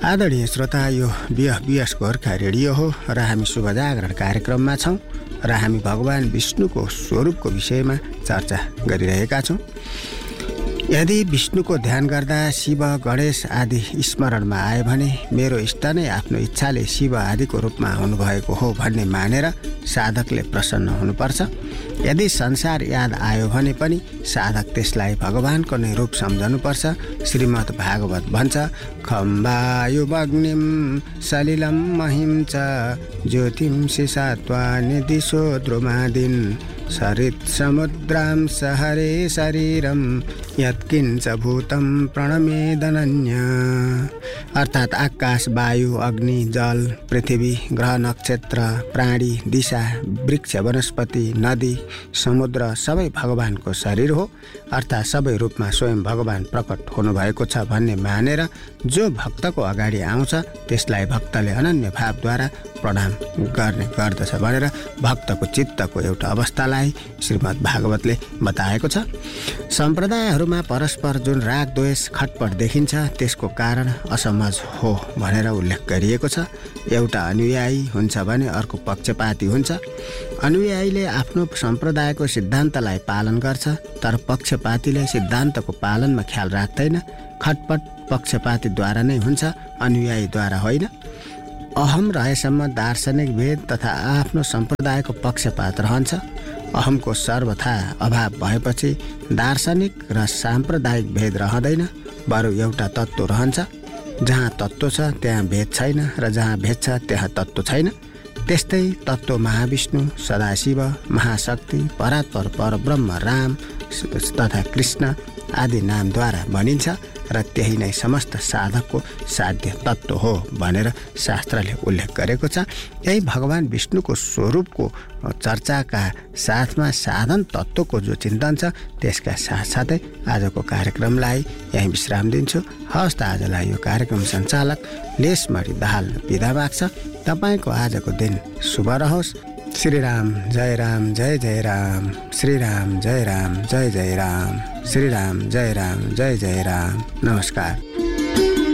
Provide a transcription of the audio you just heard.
आदरणीय श्रोता, यो बिएस गोर्खा रेडियो हो र हामी शुभ जागरण कार्यक्रममा छौँ र हामी भगवान विष्णुको स्वरूपको विषयमा चर्चा गरिरहेका छौँ। यदि विष्णुको ध्यान गर्दा शिव गणेश आदि स्मरणमा आयो भने मेरो इष्ट नै आफ्नो इच्छाले शिव आदिको रूपमा हुनुभएको हो भन्ने मानेर साधकले प्रसन्न हुनुपर्छ। यदि संसार याद आयो भने पनि साधक त्यसलाई भगवानको नै रूप सम्झनुपर्छ। श्रीमद् भागवत भन्छ, खम्बायुमग्निम सलिलम महिम च ज्योतिंसि सत्त्वानि दिशो द्रुमादिन सरित समुद्रां सहरे शरीरम यत्किंच भूतं प्रणमेदनन्य। अर्थात् आकाश, वायु, अग्नि, जल, पृथ्वी, ग्रह, नक्षत्र, प्राणी, दिशा, वृक्ष, वनस्पति, नदी, समुद्र सबै भगवानको शरीर हो। अर्थात् सबै रूपमा स्वयं भगवान प्रकट हुनुभएको छ भन्ने मानेर जो भक्तको अगाडि आउँछ त्यसलाई भक्तले अनन्य भावद्वारा प्रणाम गर्ने गर्दछ भनेर भक्तको चित्तको एउटा अवस्थालाई श्रीमद् भागवतले बताएको छ। सम्प्रदायहरूमा परस्पर जुन राग द्वेष खटपट देखिन्छ त्यसको कारण असमझ हो भनेर उल्लेख गरिएको छ। एउटा अनुयायी हुन्छ भने अर्को पक्षपाती हुन्छ। अनुयायीले आफ्नो सम्प्रदायको सिद्धान्तलाई पालन गर्छ, तर पक्षपातीले सिद्धान्तको पालनमा ख्याल राख्दैन। खटपट पक्षपातीद्वारा नै हुन्छ, अनुयायीद्वारा होइन। अहम रहेसम्म दार्शनिक भेद तथा आफ्नो सम्प्रदायको पक्षपात रहन्छ। अहमको सर्वथा अभाव भएपछि दार्शनिक र साम्प्रदायिक भेद रहँदैन, बरु एउटा तत्त्व रहन्छ। जहाँ तत्त्व छ त्यहाँ भेद छैन र जहाँ भेद छ त्यहाँ तत्त्व छैन। त्यस्तै तत्त्व महाविष्णु, सदाशिव, महाशक्ति, परात्पर परब्रह्म राम तथा कृष्ण आदि नामद्वारा भनिन्छ र त्यही नै समस्त साधकको साध्य तत्त्व हो भनेर शास्त्रले उल्लेख गरेको छ। यही भगवान विष्णुको स्वरूपको चर्चाका साथमा साधन तत्त्वको जो चिन्तन छ त्यसका साथसाथै आजको कार्यक्रमलाई यहीँ विश्राम दिन्छु। हवस् त, आजलाई यो कार्यक्रम सञ्चालक लेसमणि दाहाल बिदा माग्छ। तपाईँको आजको दिन शुभ रहोस्। श्रीराम जय राम जय जय राम, श्रीराम जय राम जय जय राम, श्रीराम जय राम जय जय राम। नमस्कार।